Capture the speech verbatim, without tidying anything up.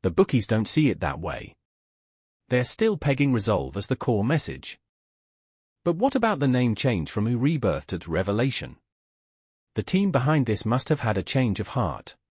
The bookies don't see it that way. They're still pegging Resolve as the core message. But what about the name change from U Rebirth to Revelation? The team behind this must have had a change of heart.